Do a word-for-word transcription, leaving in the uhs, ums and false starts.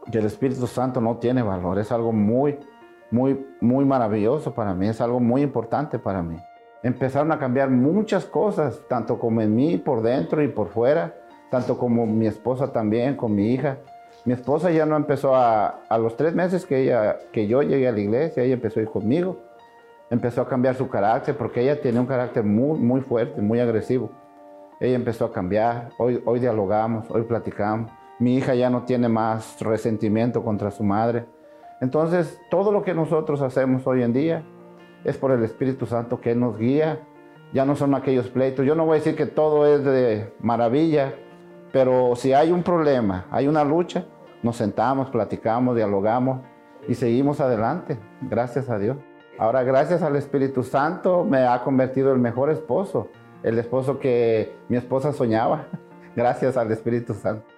que el Espíritu Santo no tiene valor. Es algo muy, muy, muy maravilloso para mí. Es algo muy importante para mí. Empezaron a cambiar muchas cosas, tanto como en mí, por dentro y por fuera, tanto como mi esposa también, con mi hija. Mi esposa ya no empezó a, a los tres meses que, ella, que yo llegué a la iglesia, ella empezó a ir conmigo. Empezó a cambiar su carácter, porque ella tenía un carácter muy, muy fuerte, muy agresivo. Ella empezó a cambiar, hoy, hoy dialogamos, hoy platicamos. Mi hija ya no tiene más resentimiento contra su madre. Entonces, todo lo que nosotros hacemos hoy en día es por el Espíritu Santo que Él nos guía. Ya no son aquellos pleitos. Yo no voy a decir que todo es de maravilla, pero si hay un problema, hay una lucha, nos sentamos, platicamos, dialogamos y seguimos adelante, gracias a Dios. Ahora, gracias al Espíritu Santo, me ha convertido en el mejor esposo, el esposo que mi esposa soñaba, gracias al Espíritu Santo.